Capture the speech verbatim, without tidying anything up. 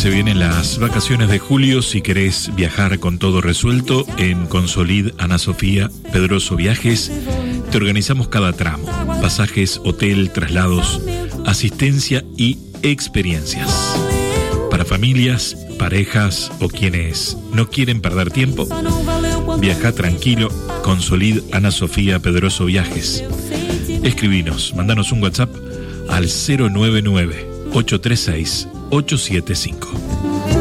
Se vienen las vacaciones de julio. Si querés viajar con todo resuelto, en Consolid Ana Sofía Pedroso Viajes te organizamos cada tramo: pasajes, hotel, traslados, asistencia y experiencias. Para familias, parejas o quienes no quieren perder tiempo, viaja tranquilo. Consolid Ana Sofía Pedroso Viajes. Escribinos, mandanos un WhatsApp al cero nueve nueve, ocho tres seis, ocho siete cinco.